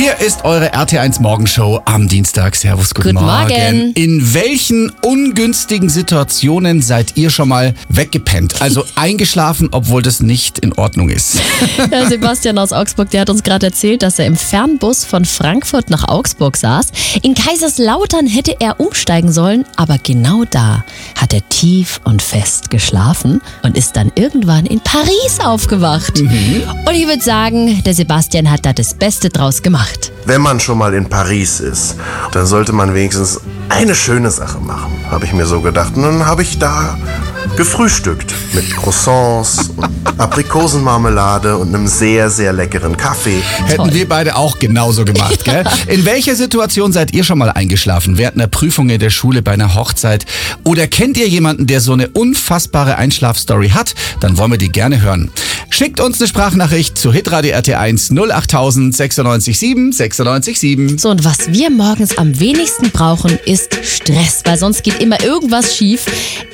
Hier ist eure RT1 Morgenshow am Dienstag. Servus, guten Morgen. In welchen ungünstigen Situationen seid ihr schon mal weggepennt? Also eingeschlafen, obwohl das nicht in Ordnung ist. Ja, Sebastian aus Augsburg, der hat uns gerade erzählt, dass er im Fernbus von Frankfurt nach Augsburg saß. In Kaiserslautern hätte er umsteigen sollen, aber genau da hat er tief und fest geschlafen und ist dann irgendwann in Paris aufgewacht. Und ich würde sagen, der Sebastian hat da das Beste draus gemacht. Wenn man schon mal in Paris ist, dann sollte man wenigstens eine schöne Sache machen, habe ich mir so gedacht. Und dann habe ich da gefrühstückt mit Croissants und Aprikosenmarmelade und einem sehr, sehr leckeren Kaffee. Hätten wir beide auch genauso gemacht, gell? In welcher Situation seid ihr schon mal eingeschlafen? Während einer Prüfung in der Schule, bei einer Hochzeit? Oder kennt ihr jemanden, der so eine unfassbare Einschlafstory hat? Dann wollen wir die gerne hören. Schickt uns eine Sprachnachricht zu hitradio RT1 08000 96 7 96 7. So, und was wir morgens am wenigsten brauchen, ist Stress, weil sonst geht immer irgendwas schief.